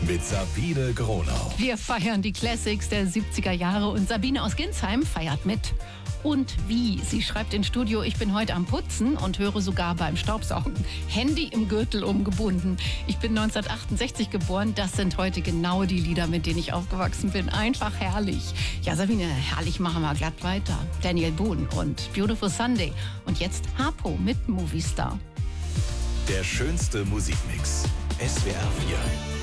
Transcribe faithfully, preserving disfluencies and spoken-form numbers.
mit Sabine Gronau. Wir feiern die Classics der siebziger Jahre und Sabine aus Ginsheim feiert mit. Und wie? Sie schreibt ins Studio, ich bin heute am Putzen und höre sogar beim Staubsaugen. Handy im Gürtel umgebunden. Ich bin neunzehnhundertachtundsechzig geboren. Das sind heute genau die Lieder, mit denen ich aufgewachsen bin. Einfach herrlich. Ja, Sabine, herrlich, machen wir glatt weiter. Daniel Boone und Beautiful Sunday. Und jetzt Harpo mit Movie Star. Der schönste Musikmix. S W R vier.